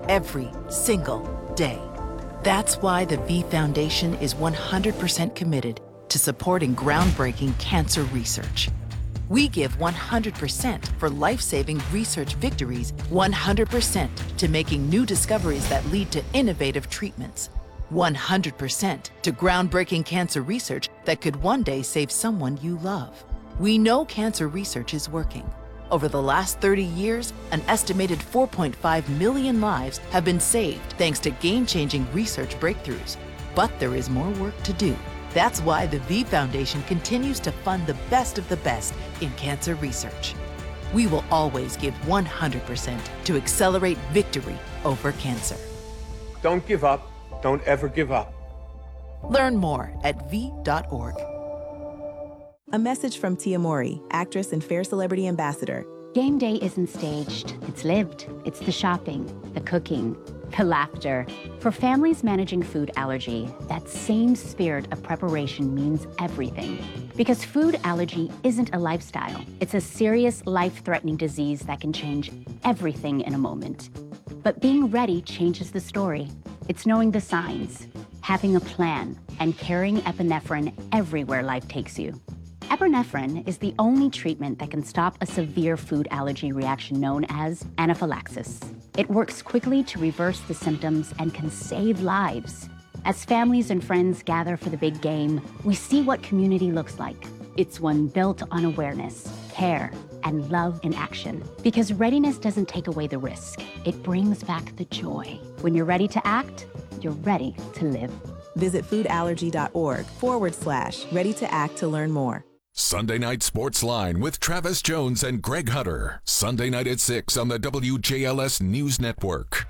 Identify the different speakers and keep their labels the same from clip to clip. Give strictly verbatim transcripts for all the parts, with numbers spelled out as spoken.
Speaker 1: every single day. That's why the V Foundation is one hundred percent committed to supporting groundbreaking cancer research. We give one hundred percent for life-saving research victories, one hundred percent to making new discoveries that lead to innovative treatments, one hundred percent to groundbreaking cancer research that could one day save someone you love. We know cancer research is working. Over the last thirty years, an estimated four point five million lives have been saved thanks to game-changing research breakthroughs. But there is more work to do. That's why the V Foundation continues to fund the best of the best in cancer research. We will always give one hundred percent to accelerate victory over cancer.
Speaker 2: Don't give up. Don't ever give up.
Speaker 1: Learn more at v dot org.
Speaker 3: A message from Tia Mowry, actress and Fair Celebrity Ambassador.
Speaker 4: Game day isn't staged. It's lived. It's the shopping, the cooking, the laughter. For families managing food allergy, that same spirit of preparation means everything. Because food allergy isn't a lifestyle. It's a serious, life-threatening disease that can change everything in a moment. But being ready changes the story. It's knowing the signs, having a plan, and carrying epinephrine everywhere life takes you. Epinephrine is the only treatment that can stop a severe food allergy reaction known as anaphylaxis. It works quickly to reverse the symptoms and can save lives. As families and friends gather for the big game, we see what community looks like. It's one built on awareness, care, and love in action. Because readiness doesn't take away the risk. It brings back the joy. When you're ready to act, you're ready to live.
Speaker 3: Visit foodallergy.org forward slash ready to act to learn more.
Speaker 5: Sunday Night Sports Line with Travis Jones and Greg Hutter. Sunday night at six on the W J L S News Network.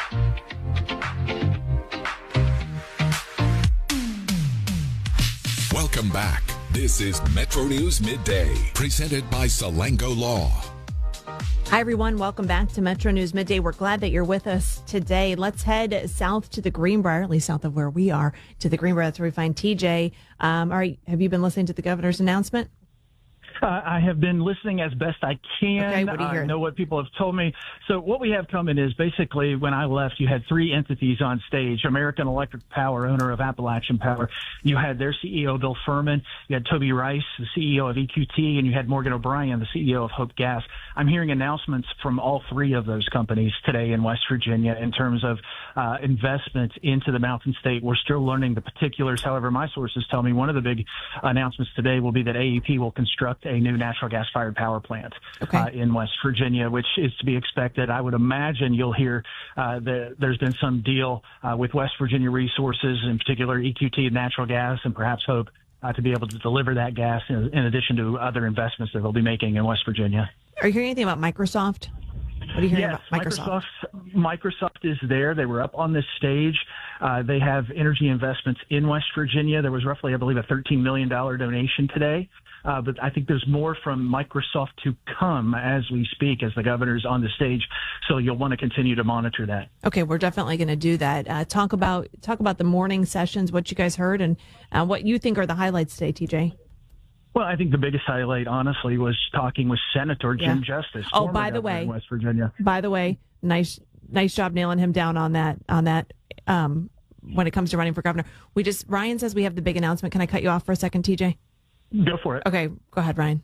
Speaker 5: Welcome back. This is Metro News Midday, presented by Salango Law.
Speaker 6: Hi, everyone. Welcome back to Metro News Midday. We're glad that you're with us today. Let's head south to the Greenbrier, at least south of where we are, to the Greenbrier. That's where we find T J. Um, all right, have you been listening to the governor's announcement?
Speaker 7: Uh, I have been listening as best I can.
Speaker 6: Okay, what do you hear?
Speaker 7: I know what people have told me. So what we have coming is basically when I left, you had three entities on stage. American Electric Power, owner of Appalachian Power. You had their C E O, Bill Furman. You had Toby Rice, the C E O of E Q T, and you had Morgan O'Brien, the C E O of Hope Gas. I'm hearing announcements from all three of those companies today in West Virginia in terms of uh, investment into the Mountain State. We're still learning the particulars. However, my sources tell me one of the big announcements today will be that A E P will construct a new natural gas-fired power plant
Speaker 6: okay.
Speaker 7: uh, in West Virginia, which is to be expected. I would imagine you'll hear uh, that there's been some deal uh, with West Virginia Resources, in particular E Q T Natural Gas, and perhaps Hope, uh, to be able to deliver that gas in, in addition to other investments that they'll be making in West Virginia.
Speaker 6: Are you hearing anything about Microsoft? What are you hearing
Speaker 7: yes,
Speaker 6: about Microsoft?
Speaker 7: Microsoft? Microsoft is there. They were up on this stage. Uh, they have energy investments in West Virginia. There was roughly, I believe, a thirteen million dollars donation today. Uh, but I think there's more from Microsoft to come as we speak, as the governor's on the stage. So you'll want to continue to monitor that.
Speaker 6: Okay, we're definitely going to do that. Uh, talk about talk about the morning sessions, what you guys heard, and uh, what you think are the highlights today, T J.
Speaker 7: Well, I think the biggest highlight, honestly, was talking with Senator Jim
Speaker 6: yeah.
Speaker 7: Justice.
Speaker 6: Oh, by the way,
Speaker 7: in West Virginia.
Speaker 6: By the way, nice nice job nailing him down on that on that. Um, when it comes to running for governor, we just Ryan says we have the big announcement. Can I cut you off for a second, T J?
Speaker 7: Go for it.
Speaker 6: Okay, go ahead, Ryan.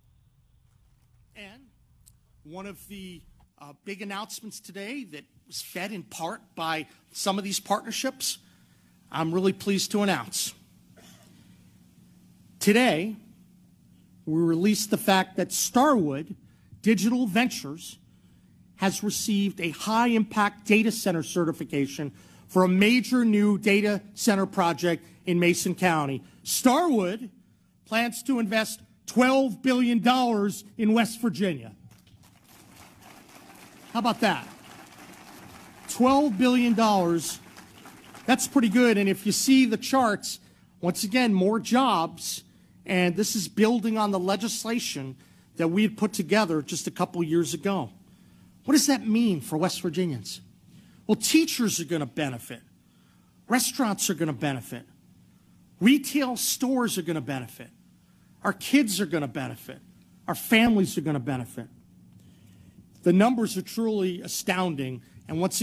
Speaker 8: And one of the uh, big announcements today that was fed in part by some of these partnerships, I'm really pleased to announce. Today, we released the fact that Starwood Digital Ventures has received a high-impact data center certification for a major new data center project in Mason County. Starwood plans to invest twelve billion dollars in West Virginia. How about that? twelve billion dollars. That's pretty good. And if you see the charts, once again, more jobs. And this is building on the legislation that we had put together just a couple years ago. What does that mean for West Virginians? Well, teachers are going to benefit. Restaurants are going to benefit. Retail stores are going to benefit. Our kids are going to benefit. Our families are going to benefit. The numbers are truly astounding. And once